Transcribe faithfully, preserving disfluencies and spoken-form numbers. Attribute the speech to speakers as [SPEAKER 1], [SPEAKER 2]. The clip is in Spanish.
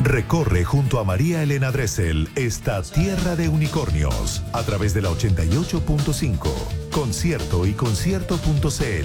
[SPEAKER 1] Recorre junto a María Elena Dressel esta tierra de unicornios a través de la ochenta y ocho punto cinco, concierto y concierto punto cl.